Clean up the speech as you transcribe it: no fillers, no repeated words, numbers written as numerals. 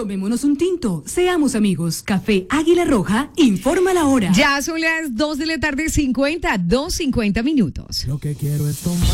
Tomémonos un tinto, seamos amigos. Café Águila Roja, informa la hora. Ya son las 2 de la tarde, 2:50 minutos. Lo que quiero es tomar.